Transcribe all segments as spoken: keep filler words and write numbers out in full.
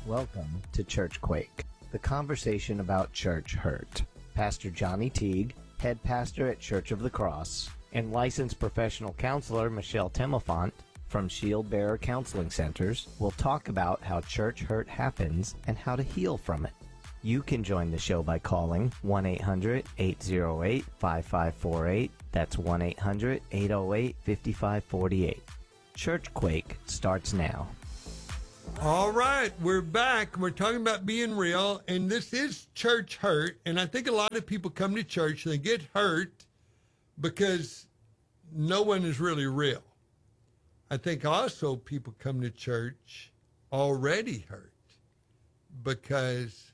Welcome to Churchquake, the conversation about church hurt. Pastor Johnny Teague, head pastor at Church of the Cross, and licensed professional counselor Michelle Timofont from Shield Bearer Counseling Centers will talk about how church hurt happens and how to heal from it. You can join the show by calling one eight hundred, eight oh eight, five five four eight. That's one eight hundred, eight oh eight, five five four eight. Churchquake starts now. All right, we're back. We're talking about being real, and this is church hurt. And I think a lot of people come to church and they get hurt because no one is really real. I think also people come to church already hurt because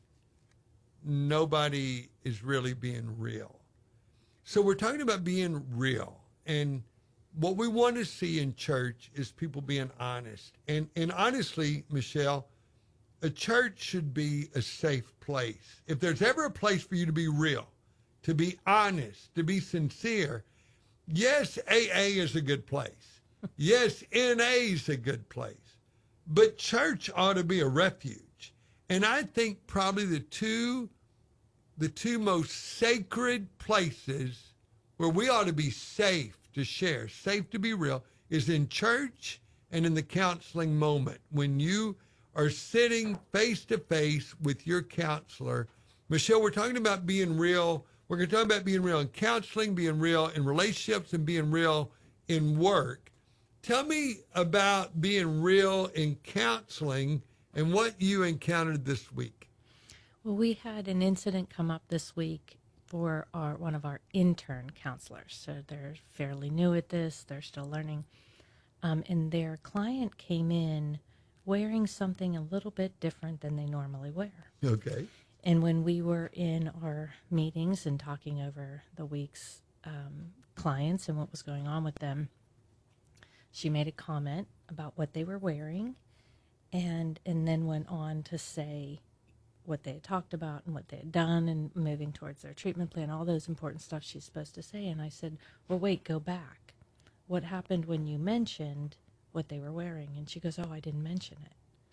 nobody is really being real. So we're talking about being real, and what we want to see in church is people being honest. And and honestly, Michelle, a church should be a safe place. If there's ever a place for you to be real, to be honest, to be sincere, yes, A A is a good place. Yes, N A is a good place. But church ought to be a refuge. And I think probably the two the two most sacred places where we ought to be safe to share, safe to be real, is in church and in the counseling moment. When you are sitting face to face with your counselor. Michelle, we're talking about being real. We're going to talk about being real in counseling, being real in relationships, and being real in work. Tell me about being real in counseling and what you encountered this week. Well, we had an incident come up this week for our one of our intern counselors. So they're fairly new at this. They're still learning. Um, and their client came in wearing something a little bit different than they normally wear. Okay. And when we were in our meetings and talking over the week's um, clients and what was going on with them, she made a comment about what they were wearing and and then went on to say what they had talked about and what they had done and moving towards their treatment plan, all those important stuff she's supposed to say. And I said, well, wait, go back. What happened when you mentioned what they were wearing? And she goes, oh, I didn't mention it.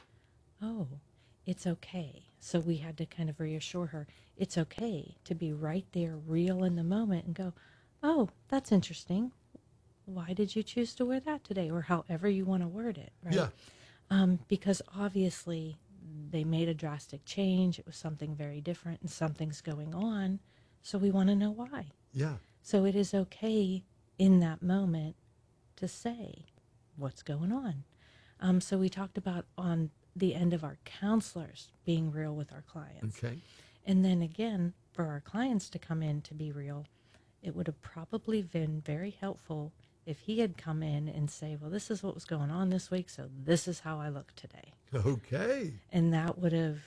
Oh, it's okay. So we had to kind of reassure her, it's okay to be right there, real in the moment and go, oh, that's interesting. Why did you choose to wear that today? Or however you want to word it, right? Yeah. Um, because obviously they made a drastic change. It was something very different and something's going on. So we want to know why. Yeah. So it is okay in that moment to say what's going on. Um, so we talked about on the end of our counselors being real with our clients. Okay. And then again, for our clients to come in to be real, it would have probably been very helpful if he had come in and say, well, this is what was going on this week, so this is how I look today. Okay. And that would have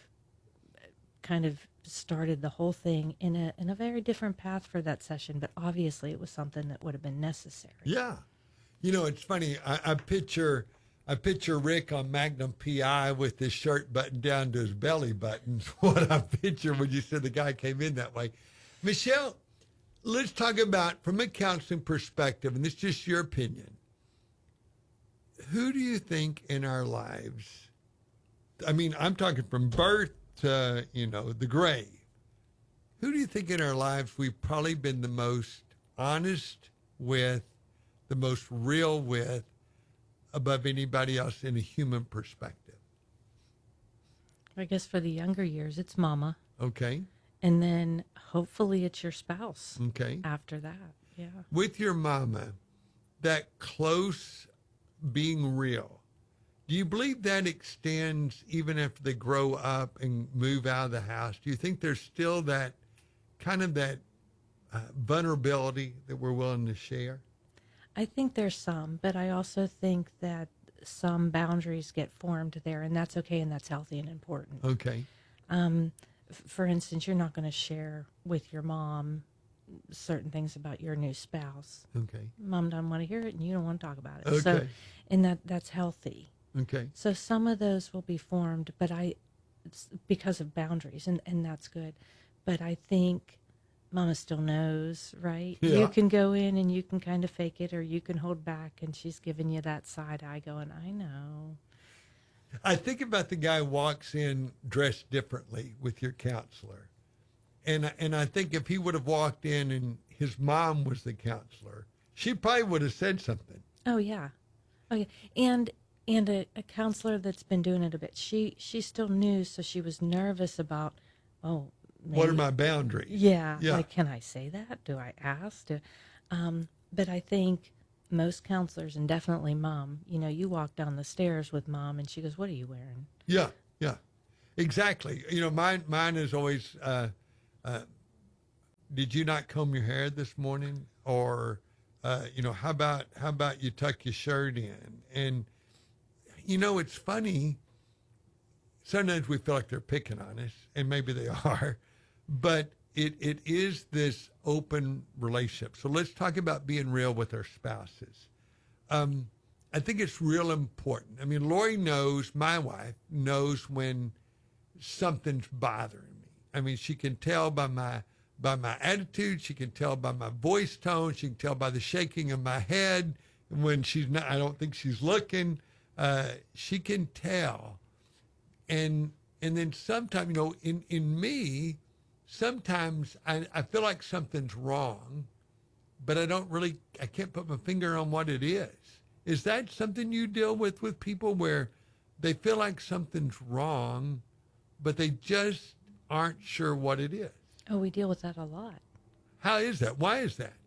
kind of started the whole thing in a in a very different path for that session, but obviously it was something that would have been necessary. Yeah. You know, it's funny. I, I picture I picture Rick on Magnum P I with his shirt buttoned down to his belly button. What I picture when you said the guy came in that way. Michelle, let's talk about, from a counseling perspective, and this is just your opinion, who do you think in our lives, I mean, I'm talking from birth to, you know, the grave, who do you think in our lives we've probably been the most honest with, the most real with, above anybody else in a human perspective? I guess for the younger years, it's mama. Okay. And then hopefully it's your spouse. Okay. After that, yeah. With your mama, that close being real, do you believe that extends even after they grow up and move out of the house? Do you think there's still that kind of that uh, vulnerability that we're willing to share? I think there's some, but I also think that some boundaries get formed there, and that's okay, and that's healthy and important. Okay. Um, f- for instance, you're not going to share with your mom certain things about your new spouse. Okay. Mom doesn't want to hear it, and you don't want to talk about it. Okay. So, and that that's healthy. Okay. So some of those will be formed, but I, it's because of boundaries, and, and that's good. But I think Mama still knows, right? Yeah. You can go in and you can kind of fake it, or you can hold back, and she's giving you that side eye going, I know. I think about the guy who walks in dressed differently with your counselor. And, and I think if he would have walked in and his mom was the counselor, she probably would have said something. Oh yeah, oh yeah, and and a, a counselor that's been doing it a bit. She she's still new, so she was nervous about, oh, maybe, What are my boundaries? yeah, Yeah. like, can I say that? Do I ask? Do, um, but I think most counselors, and definitely mom, you know, you walk down the stairs with mom, and she goes, "What are you wearing?" Yeah, yeah, exactly. You know, mine mine is always, uh, uh, did you not comb your hair this morning? Or, uh, you know, how about how about you tuck your shirt in? And you know, it's funny. Sometimes we feel like they're picking on us, and maybe they are, but it it is this open relationship. So let's talk about being real with our spouses. Um, I think it's real important. I mean, Lori knows, my wife knows when something's bothering me. I mean, she can tell by my by my attitude. She can tell by my voice tone. She can tell by the shaking of my head when she's not. I don't think she's looking. Uh, she can tell, and and then sometimes, you know, in in me, sometimes I, I feel like something's wrong, but I don't really. I can't put my finger on what it is. Is that something you deal with with people where they feel like something's wrong, but they just aren't sure what it is? Oh, we deal with that a lot. How is that? Why is that?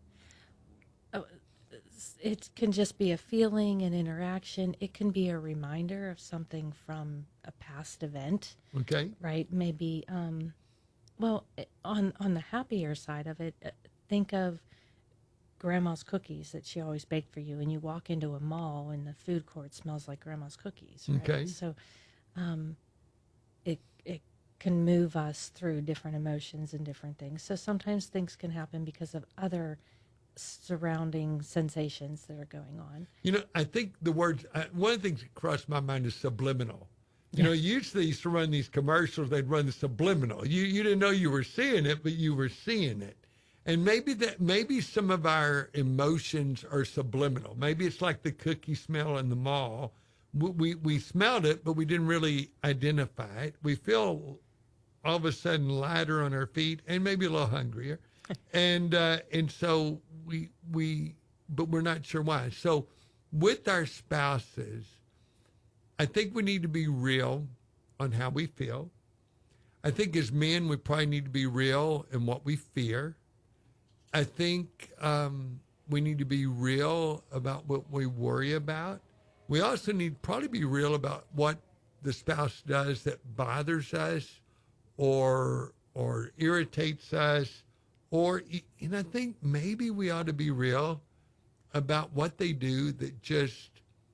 It can just be a feeling, an interaction. It can be a reminder of something from a past event, Okay. right? Maybe, um, well, on on the happier side of it, uh, think of grandma's cookies that she always baked for you, and you walk into a mall and the food court smells like grandma's cookies, right? Okay. So um, it it can move us through different emotions and different things. So sometimes things can happen because of other surrounding sensations that are going on. You know, I think the words, uh, one of the things that crossed my mind is subliminal. You know, usually they used to run these commercials, they'd run the subliminal. You you didn't know you were seeing it, but you were seeing it. And maybe that maybe some of our emotions are subliminal. Maybe it's like the cookie smell in the mall. We, we, we smelled it, but we didn't really identify it. We feel all of a sudden lighter on our feet and maybe a little hungrier. and uh, and so we we but we're not sure why. So with our spouses, I think we need to be real on how we feel. I think as men, we probably need to be real in what we fear. I think um, we need to be real about what we worry about. We also need to probably be real about what the spouse does that bothers us or or irritates us. Or, and I think maybe we ought to be real about what they do that just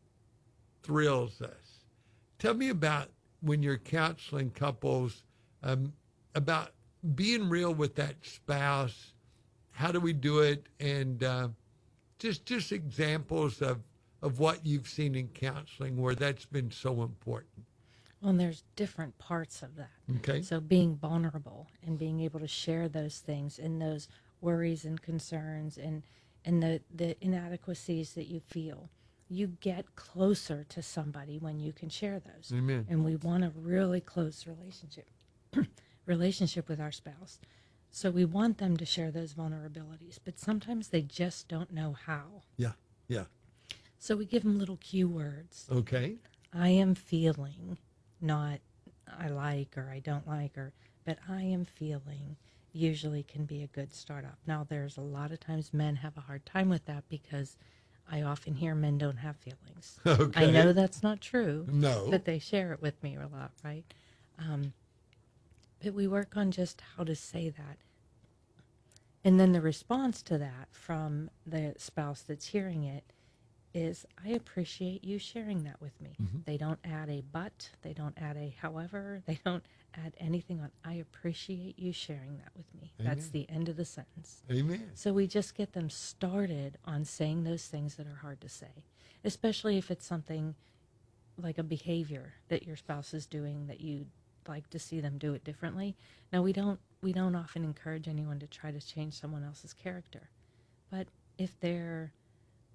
thrills us. Tell me about when you're counseling couples, um, about being real with that spouse. How do we do it? And uh, just just examples of, of what you've seen in counseling where that's been so important. Well, and there's different parts of that. Okay. So being vulnerable and being able to share those things and those worries and concerns and and the, the inadequacies that you feel. You get closer to somebody when you can share those. Amen. And we want a really close relationship relationship with our spouse. So we want them to share those vulnerabilities, but sometimes they just don't know how. Yeah, yeah. So we give them little cue words. Okay. I am feeling, not I like or I don't like, or but I am feeling usually can be a good start off. Now, there's a lot of times men have a hard time with that because I often hear men don't have feelings. Okay. I know that's not true. No. But they share it with me a lot, right? Um, but we work on just how to say that. And then the response to that from the spouse that's hearing it is, I appreciate you sharing that with me. Mm-hmm. They don't add a but, they don't add a however, they don't add anything on. I appreciate you sharing that with me. Amen. That's the end of the sentence. Amen. So we just get them started on saying those things that are hard to say, especially if it's something like a behavior that your spouse is doing that you'd like to see them do it differently. Now, we don't we don't often encourage anyone to try to change someone else's character, but if they're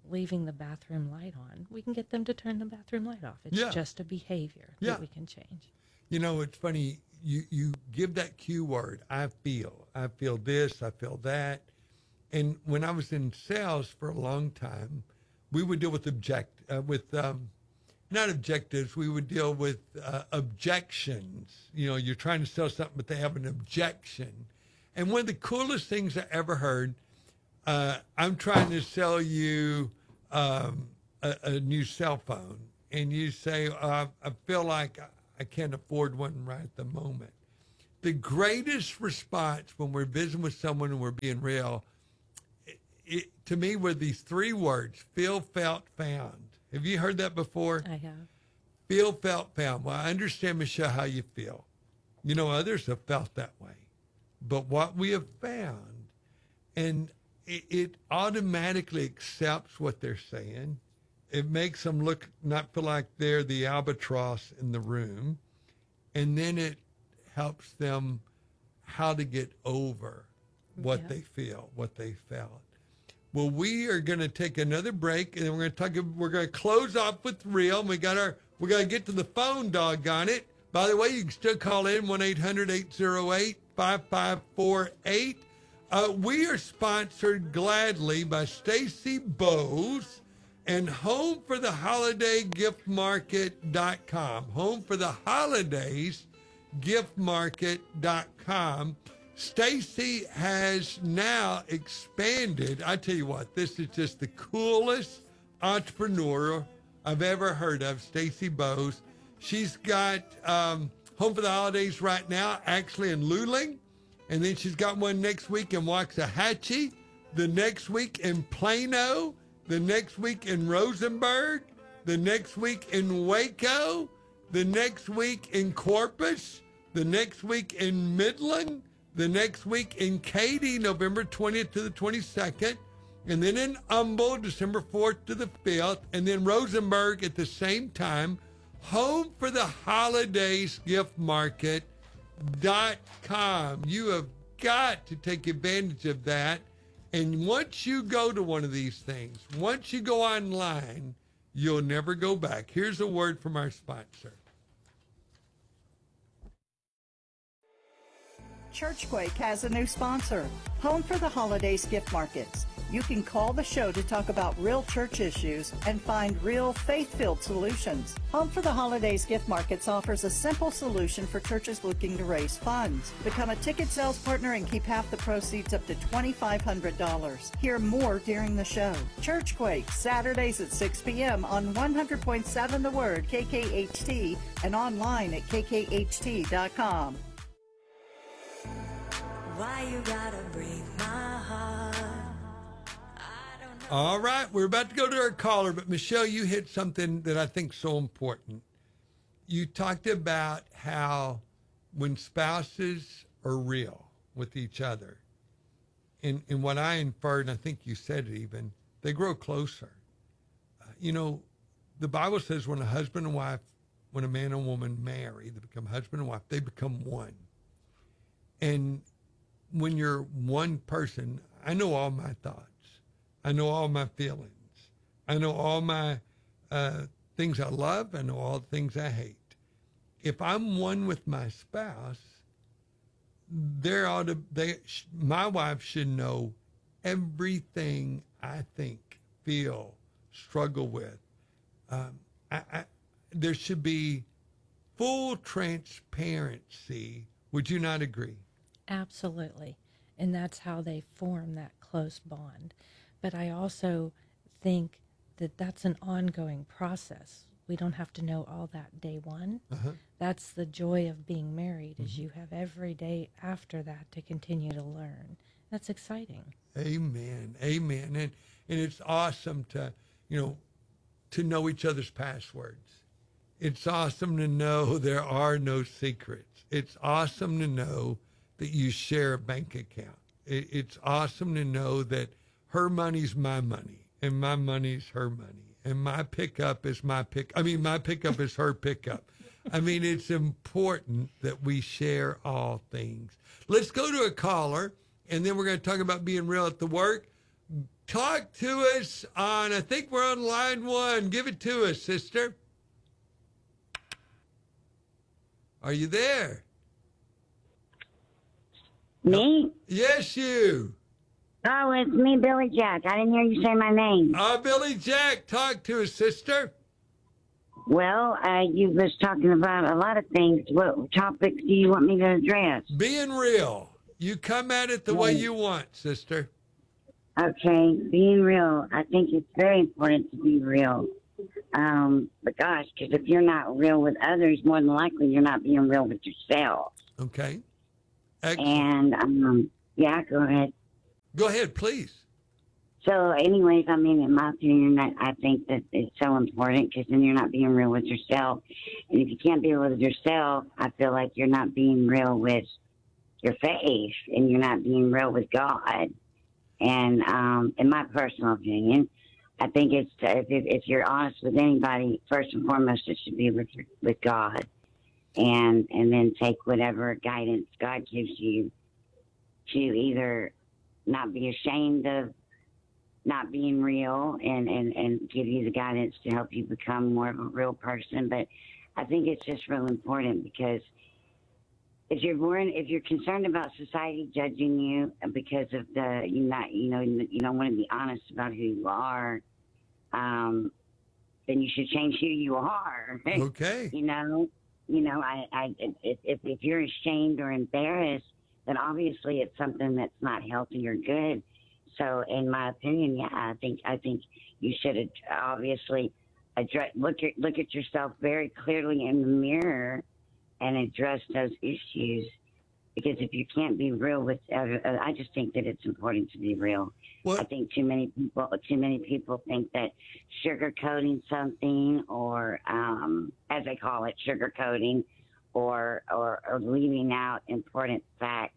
leaving the bathroom light on. We can get them to turn the bathroom light off. It's Yeah. just a behavior Yeah. that we can change. You know, it's funny. You, you give that cue word, I feel. I feel this, I feel that. And when I was in sales for a long time, we would deal with object, uh, with um, not objectives. We would deal with uh, objections. You know, you're trying to sell something, but they have an objection. And one of the coolest things I ever heard, uh, I'm trying to sell you um, a, a new cell phone, and you say, uh, I feel like I can't afford one right at the moment. The greatest response when we're visiting with someone and we're being real, it, it, to me, were these three words: feel, felt, found. Have you heard that before? I have. Feel, felt, found. Well, I understand, Michelle, how you feel. You know, others have felt that way. But what we have found, and it, it automatically accepts what they're saying. It makes them look, not feel like they're the albatross in the room. And then it helps them how to get over what Yeah. they feel, what they felt. Well, we are going to take another break, and then we're going to talk. We're going to close off with real. And we got our. We're going to get to the phone. Doggone it! By the way, you can still call in one eight hundred eight oh eight five five four eight. Uh, we are sponsored gladly by Stacy Bowes and Home for the Holiday Gift Market dot com. Home for the Holidays Gift Market dot com. Stacy has now expanded. I tell you what, this is just the coolest entrepreneur I've ever heard of, Stacy Bowes. She's got um, Home for the Holidays right now, actually in Luling. And then she's got one next week in Waxahachie, the next week in Plano, the next week in Rosenberg, the next week in Waco, the next week in Corpus, the next week in Midland, the next week in Katy, November twentieth to the twenty-second, and then in Humble, December fourth to the fifth, and then Rosenberg at the same time. Home for the Holidays Gift Market dot com. You have got to take advantage of that. And once you go to one of these things, once you go online, you'll never go back. Here's a word from our sponsor. Churchquake has a new sponsor, Home for the Holidays Gift Markets. You can call the show to talk about real church issues and find real faith-filled solutions. Home for the Holidays Gift Markets offers a simple solution for churches looking to raise funds. Become a ticket sales partner and keep half the proceeds up to twenty-five hundred dollars. Hear more during the show. Churchquake, Saturdays at six p.m. on one hundred point seven The Word, K K H T, and online at K K H T dot com. Why you gotta break my heart? I don't know. All right, we're about to go to our caller, but Michelle, you hit something that I think is so important. You talked about how when spouses are real with each other, and, and what I inferred, and I think you said it even, they grow closer. Uh, you know, the Bible says when a husband and wife, when a man and woman marry, they become husband and wife, they become one. And when you're one person, I know all my thoughts. I know all my feelings. I know all my uh, things I love. I know all the things I hate. If I'm one with my spouse, there ought to, they, my wife should know everything I think, feel, struggle with. Um, I, I, there should be full transparency. Would you not agree? Absolutely. And that's how they form that close bond. But I also think that that's an ongoing process. We don't have to know all that day one. Uh-huh. That's the joy of being married, is you have every day after that to continue to learn. That's exciting. Amen. Amen. And and it's awesome to, you know, to know each other's passwords. It's awesome to know there are no secrets. It's awesome to know that you share a bank account. It, it's awesome to know that her money's my money and my money's her money and my pickup is my pick. I mean, my pickup is her pickup. I mean, it's important that we share all things. Let's go to a caller, and then we're going to talk about being real at the work. talk to us on, I think we're on line one. Give it to us, sister. Are you there? Me? Yes, you. Oh, it's me, Billy Jack. I didn't hear you say my name. Uh, Billy Jack, talk to us, sister. Well, uh, you was talking about a lot of things. What topics do you want me to address? Being real. You come at it the way you want, sister. Okay, being real. I think it's very important to be real. Um, but gosh, because if you're not real with others, more than likely you're not being real with yourself. Okay. Excellent. And, um, yeah, go ahead. Go ahead, please. So, anyways, I mean, in my opinion, I, I think that it's so important because then you're not being real with yourself. And if you can't be real with yourself, I feel like you're not being real with your faith and you're not being real with God. And um, in my personal opinion, I think it's if, if you're honest with anybody, first and foremost, it should be with with God, and and then take whatever guidance God gives you to either not be ashamed of not being real and, and, and give you the guidance to help you become more of a real person. But I think it's just real important because if you're born, if you're concerned about society judging you because of the, you not, you know, you don't want to be honest about who you are, um, then you should change who you are. Okay. You know, you know, I, I, if, if, if you're ashamed or embarrassed, then obviously it's something that's not healthy or good. So, in my opinion, yeah, I think I think you should obviously address look at look at yourself very clearly in the mirror and address those issues. Because if you can't be real with, uh, I just think that it's important to be real. What? I think too many people too many people think that sugarcoating something, or um, as they call it, sugarcoating, or, or or leaving out important facts.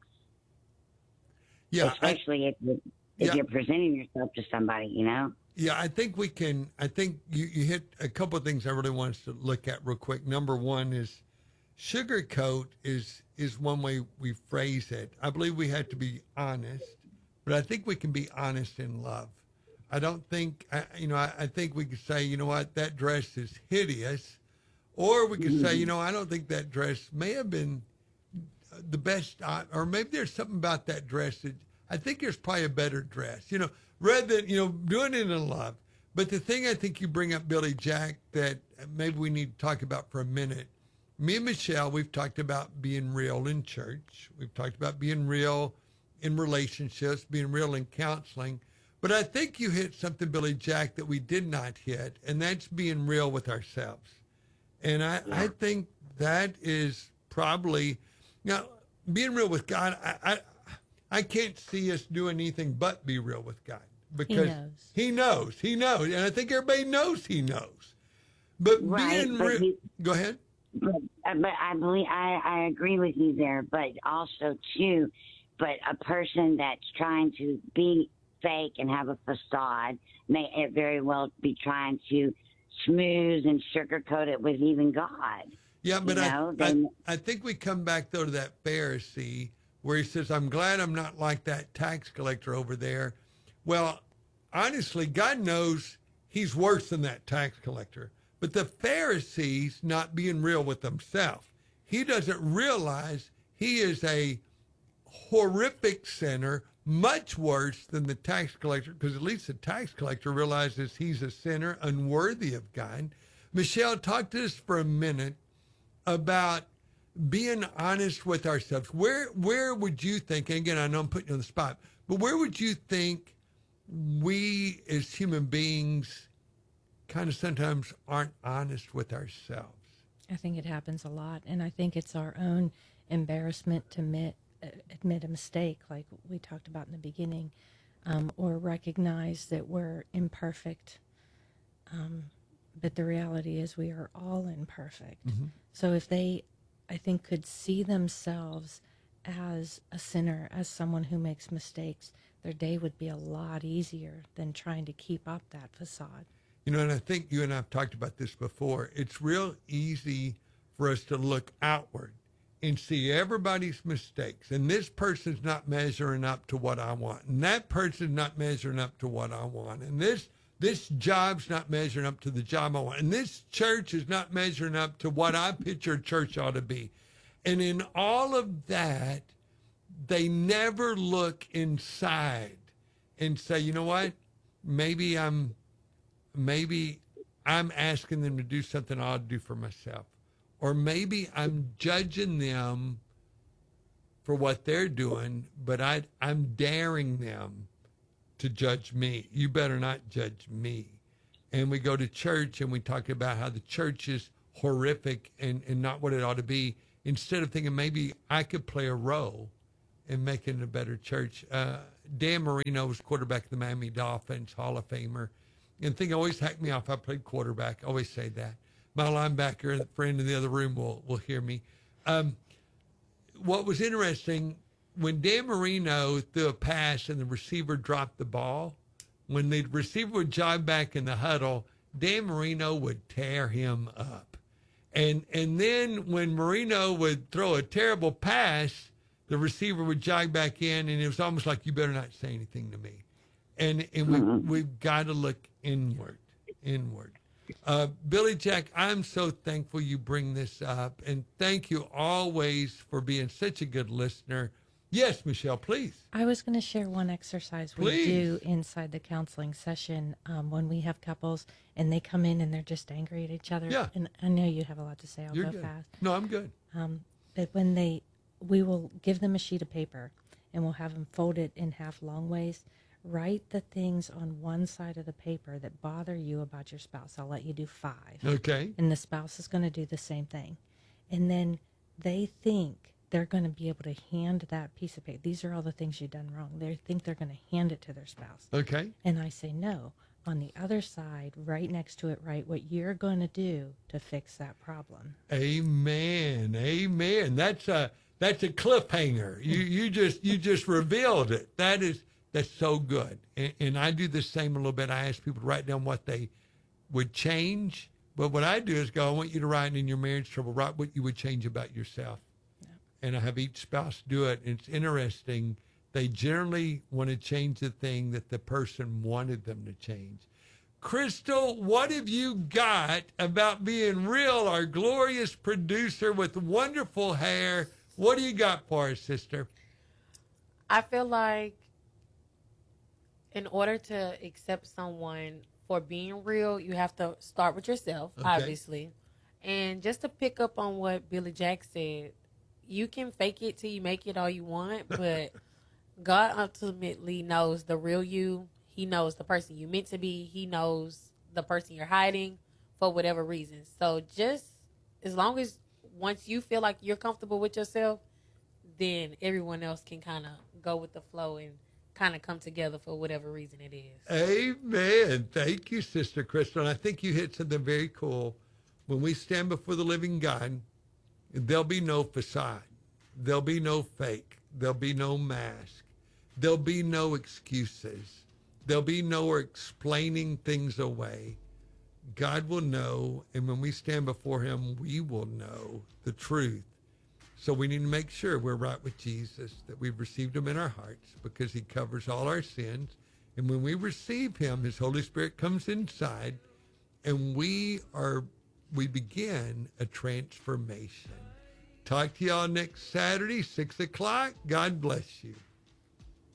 Yeah. Especially I, if you. If yeah. you're presenting yourself to somebody, you know? Yeah, I think we can, I think you, you hit a couple of things I really want us to look at real quick. Number one is sugarcoat is, is one way we phrase it. I believe we have to be honest, but I think we can be honest in love. I don't think, I, you know, I, I think we could say, you know what, that dress is hideous. Or we could mm-hmm. say, you know, I don't think that dress may have been the best, or maybe there's something about that dress that, I think there's probably a better dress, you know, rather than, you know, doing it in love. But the thing I think you bring up, Billy Jack, that maybe we need to talk about for a minute. Me and Michelle, we've talked about being real in church. We've talked about being real in relationships, being real in counseling. But I think you hit something, Billy Jack, that we did not hit, and that's being real with ourselves. And I, yeah. I think that is probably, now, being real with God, I, I I can't see us doing anything but be real with God because he knows. He knows. He knows. And I think everybody knows he knows. But right, being but real. he, go ahead. But, but I believe I, I agree with you there. But also, too, but a person that's trying to be fake and have a facade may very well be trying to smooth and sugarcoat it with even God. Yeah, but you I, know? I, They, I think we come back, though, to that Pharisee where he says, I'm glad I'm not like that tax collector over there. Well, honestly, God knows he's worse than that tax collector. But the Pharisee's not being real with himself. He doesn't realize he is a horrific sinner, much worse than the tax collector, because at least the tax collector realizes he's a sinner, unworthy of God. Michelle, talk to us for a minute about being honest with ourselves. Where where would you think, and again, I know I'm putting you on the spot, but where would you think we as human beings kind of sometimes aren't honest with ourselves? I think it happens a lot, and I think it's our own embarrassment to admit, uh, admit a mistake, like we talked about in the beginning, um, or recognize that we're imperfect. Um, but the reality is we are all imperfect. Mm-hmm. So if they I think could see themselves as a sinner, as someone who makes mistakes, their day would be a lot easier than trying to keep up that facade. You know, and I think you and I have talked about this before. It's real easy for us to look outward and see everybody's mistakes, and this person's not measuring up to what I want, and that person's not measuring up to what I want, and this this job's not measuring up to the job I want, and this church is not measuring up to what I picture church ought to be. And in all of that, they never look inside and say, you know what, maybe I'm maybe I'm asking them to do something I ought to do for myself. Or maybe I'm judging them for what they're doing, but I, I'm daring them to judge me. You better not judge me. And we go to church and we talk about how the church is horrific and, and not what it ought to be, instead of thinking maybe I could play a role in making it a better church. Uh, Dan Marino was quarterback of the Miami Dolphins, Hall of Famer. And the thing always hacked me off, I played quarterback. I always say that. My linebacker, the friend in the other room, will will hear me. Um, what was interesting, when Dan Marino threw a pass and the receiver dropped the ball, when the receiver would jog back in the huddle, Dan Marino would tear him up. And and then when Marino would throw a terrible pass, the receiver would jog back in, and it was almost like, you better not say anything to me. And and we, we've got to look inward, inward. Uh, Billy Jack, I'm so thankful you bring this up, and thank you always for being such a good listener. Yes, Michelle, please. I was going to share one exercise we Please. do inside the counseling session um, when we have couples and they come in and they're just angry at each other. Yeah. And I know you have a lot to say. I'll You're go good. fast. No, I'm good. Um, but when they, we will give them a sheet of paper and we'll have them fold it in half long ways. Write the things on one side of the paper that bother you about your spouse. I'll let you do five. Okay. And the spouse is going to do the same thing. And then they think they're going to be able to hand that piece of paper. These are all the things you've done wrong. They think they're going to hand it to their spouse. Okay. And I say, no. On the other side, right next to it, write what you're going to do to fix that problem. Amen. Amen. That's a that's a cliffhanger. You you just you just revealed it. That is that's so good. And, and I do the same a little bit. I ask people to write down what they would change. But what I do is go, I want you to write in your marriage trouble, write what you would change about yourself. Yeah. And I have each spouse do it. And it's interesting. They generally want to change the thing that the person wanted them to change. Crystal, what have you got about being real, our glorious producer with wonderful hair? What do you got for us, sister? I feel like in order to accept someone for being real, you have to start with yourself, Okay. obviously. And just to pick up on what Billy Jack said, you can fake it till you make it all you want, but God ultimately knows the real you. He knows the person you meant to be. He knows the person you're hiding for whatever reason. So just as long as once you feel like you're comfortable with yourself, then everyone else can kind of go with the flow and kind of come together for whatever reason it is. Amen. Thank you, Sister Crystal. And I think you hit something very cool. When we stand before the living God, there'll be no facade. There'll be no fake. There'll be no mask. There'll be no excuses. There'll be no explaining things away. God will know, and when we stand before him, we will know the truth. So we need to make sure we're right with Jesus, that we've received him in our hearts because he covers all our sins. And when we receive him, his Holy Spirit comes inside, and we are we begin a transformation. Talk to y'all next Saturday, six o'clock. God bless you.